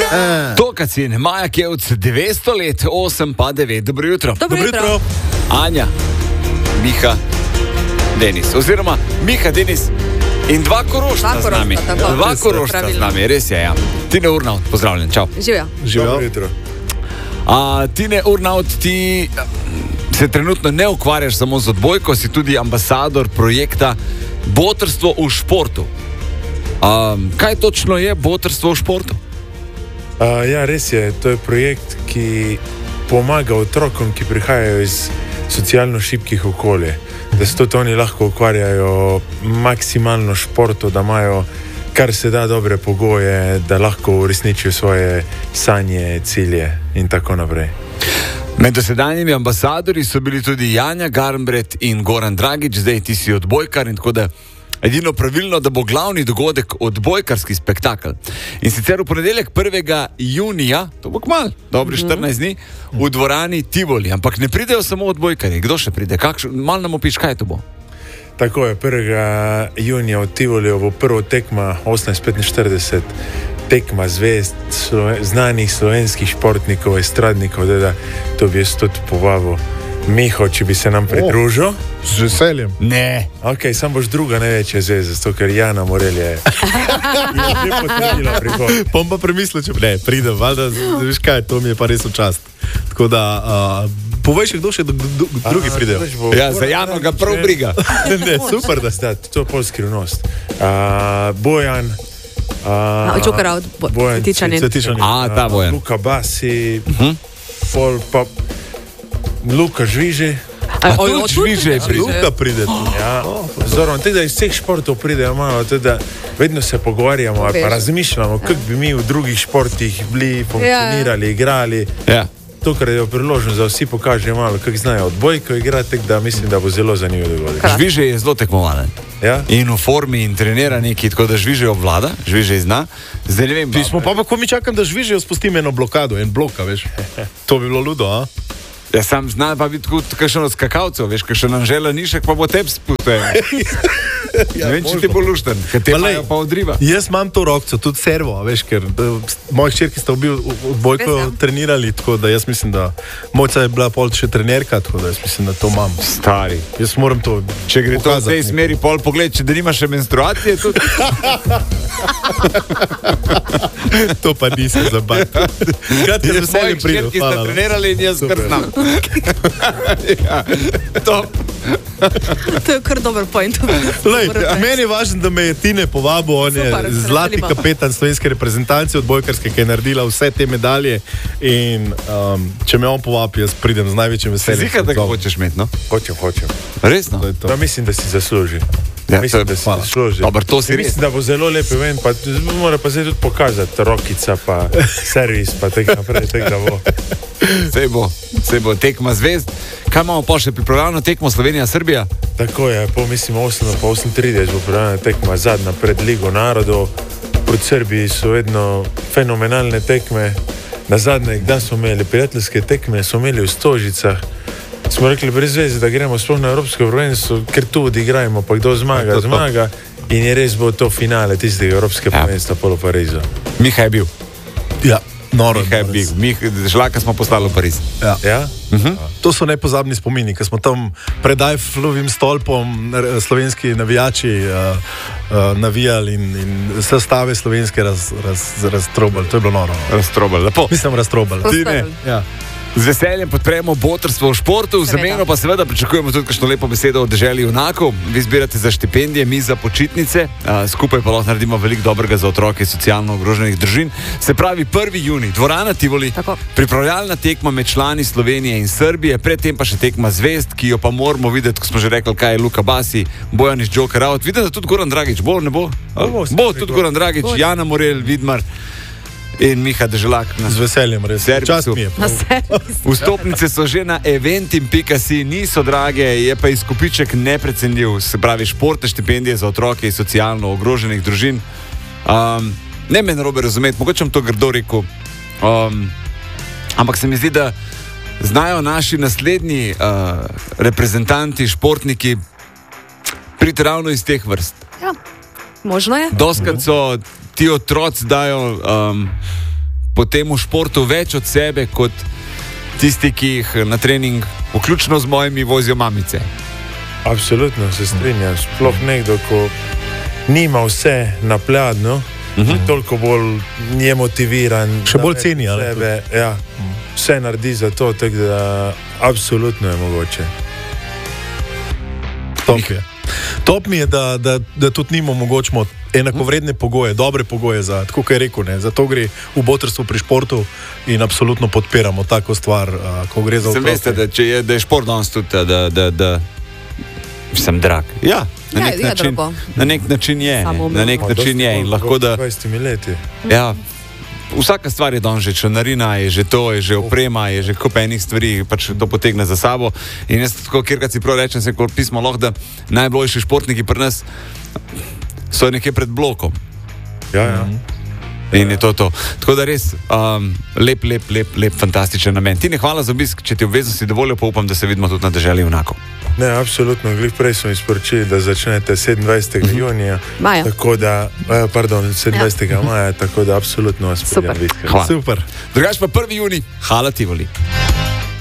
Tokacin, Maja Kevc, 200 let, 8 pa 9. Dobro jutro. Dobro jutro. Anja, Miha, Denis. Oziroma Miha, Denis in dva Korošca z nami. Dva Korošca z nami, res je, ja. Tine Urnaut, pozdravljen, čau. Živijo. Dobro jutro. Tine Urnaut, ti se trenutno ne ukvarjaš samo z odbojko, si tudi ambasador projekta Botrstvo v športu. Kaj točno je Botrstvo v športu? Ja, res je. To je projekt, ki pomaga otrokom, ki prihajajo iz socialno šibkih okolij, da se tudi oni lahko ukvarjajo maksimalno športu, da imajo kar se da dobre pogoje, da lahko uresničijo svoje sanje, cilje in tako naprej. Med dosedanjimi ambasadorji so bili tudi Janja Garnbret in Goran Dragič, zdaj ti si odbojkar in tako da edino pravilno, da bo glavni dogodek odbojkarski spektakel. In sicer v ponedeljek 1. junija, to bo kmalu, dobri 14 dni, v dvorani Tivoli. Ampak ne pridejo samo odbojkarji. Kdo še pride? Malo nam opiš, kaj to bo? Tako je, 1. junija v Tivoliju bo prvo tekma 18:45, tekma zvezd, znanih slovenskih športnikov, estradnikov, da to bi jaz tudi povabil Miho, če bi se nam pridružil. Z veseljem. Ne. Ok, sam boš druga največja zvezda, zato ker Jana Morel je že potrdila prihod. Bom pa premislil, če ne, pridem, valjda, veš kaj, to mi je pa res v čast. Tako da, povej še, kdo še drugi pridejo. Ja, za Jano ga prav briga. Ne, super, da ste, to je pol skrivnost. Bojan, Čokara od Cvetičanin. Ta Bojan. Luka Basi, pol pa Luka Žviže. Luka pride tu. Ja, Zoran, teda iz vseh športov pridejo malo, teda vedno se pogovarjamo, pa razmišljamo, kako bi mi v drugih športih bili, funkcionirali, igrali. Ja. To, kar je priložnost, da vsi pokažejo malo, kako znajo odbojko igrati, tako da mislim, da bo zelo zanimivo dogodek. Žviže je zelo tekmovalen. Ja? In v formi in trenira neki, tako da Žviže obvlada, Žviže zna. Zdaj ne vem. Ti smo pa, ko mi čakam, da Žvižejo spustim eno blokado, en bloka, veš. To bi bilo ludo, a? Ja, sam zna pa biti kot kakšen od skakalcev, veš, kakšen Anžela Nišek pa bo teb spustil. Ne vem, če ti bo lušten, ker te pa odriva. Jaz imam to rokco, tudi servo, veš, ker moji hčerki sta odbojko trenirali, tako da jaz mislim, da mojca je bila pol še trenerka, tako da jaz mislim, da to imam. Stari. Jaz moram to Če gre to v tej smeri pol pogled, če da nimaš še menstruacije, tudi. To pa nisem zabavil. Kratke z veseljem pridem, ki ste trenirali in jaz kar znam. Ja, top. To je kar dober point. Meni je važno, da me je Tine povabil, on je zlati kapetan slovenske reprezentance odbojkarske, ki je naredila vse te medalje in če me on povabi, jaz pridem z največjim veseljem. Zika, da ga hočeš imeti, no? Hočem. Resno? Da mislim, da si zasluži. Ja, mislim, da si zasluži. Dobar, to si res. Mislim, da bo zelo lepo ven, pa mora pa zdaj tudi pokazati rokica, pa servis, pa tek naprej, tek da bo. Sej bo tekma zvezd. Kaj imamo pa še pripravljeno tekmo Slovenija-Srbija? Tako je, mislim 8:30 bo pripravljena tekma zadnja pred Ligo narodov. Proti Srbiji so vedno fenomenalne tekme. Na zadnje, kdaj smo imeli prijateljske tekme, smo imeli v Stožicah. Smo rekli brez veze, da gremo sploh na Evropsko prvenstvo, ker tu odigrajmo, pa kdo zmaga. In je res bo to finale tistega Evropske prvenstva polo Parizu. Miha je bil. Ja. Noro, Žlaka smo poslali v Pariz. Ja? To so nepozabni spomini, ko smo tam pred Eiffelovim stolpom slovenski navijači navijali in sestave slovenske raztrobali. To je bilo noro. Raztrobali, lepo. Mislim, raztrobali. Tine, ja. Z veseljem podpremo Botrstvo v športu, v zameno pa seveda pričakujemo tudi kakšno lepo besedo od deželi junakov. Vi zbirate za štipendije, mi za počitnice, skupaj pa lahko naredimo veliko dobrega za otroke iz socialno ogroženih družin. Se pravi 1. junij, dvorana Tivoli, pripravljalna tekma med člani Slovenije in Srbije, predtem pa še tekma zvezd, ki jo pa moramo videti, ko smo že rekli, kaj je Luka Basi, Bojan iz Joker Out. Vidim, da tudi Goran Dragič, bo, ne bo? Bo tudi Goran Dragič, Jana Morel, Vidmar in Miha Deželak. Z veseljem, res. Čast mi je. Vstopnice so že na eventim.si, niso drage, je pa izkupiček neprecenljiv, se pravi športne štipendije za otroke iz socialno ogroženih družin. Ne me narobe razumeti, mogoče vam to grdo rekel, ampak se mi zdi, da znajo naši naslednji reprezentanti, športniki priti ravno iz teh vrst. Ja, možno je. Doskrat so ti otroci dajo potem v športu več od sebe, kot tisti, ki jih na trening, vključno z mojimi, vozijo mamice. Absolutno se strinjam. Sploh nekdo, ko nima vse na pladnju, toliko bolj je motiviran. Še bolj ceni, ali? Ja, vse naredi za to, tako da absolutno je mogoče. Top mi je, da tudi njim omogočimo enakovredne pogoje, dobre pogoje za, tako kot je rekel, ne, zato gre v botrstvu pri športu in absolutno podpiramo tako stvar, ko gre za otroke. Veste, da je šport danes tudi, da sem drag. Ja, na nek način je. Na nek način je in lahko da... 20 leti. Ja, vsaka stvar je danes že članarina, je že to, je že oprema, je že kup enih stvari, pač to potegne za sabo. In jaz tako, kjerkrat si prav rečem, se kot pismo lahko, da najboljši športniki pri nas so nekje pred blokom. Ja. In je to. Tako da res lep, fantastičen namen. Tine, hvala za obisk, če ti obveznosti dovoljo, pa upam, da se vidimo tudi na deželi Junakov. Ne, absolutno. Glih prej smo izporočili, da začnete 27. junija. Maja. Tako da, 27. maja, tako da absolutno vas prijavite. Hvala. Super. Drugač pa 1. junij, Hala Tivoli.